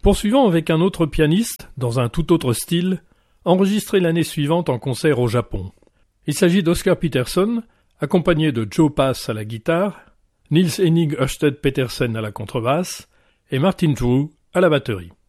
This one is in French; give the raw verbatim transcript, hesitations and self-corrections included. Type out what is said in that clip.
Poursuivons avec un autre pianiste, dans un tout autre style, enregistré l'année suivante en concert au Japon. Il s'agit d'Oscar Peterson, accompagné de Joe Pass à la guitare, Niels Henning Ørsted Petersen à la contrebasse et Martin Drew à la batterie.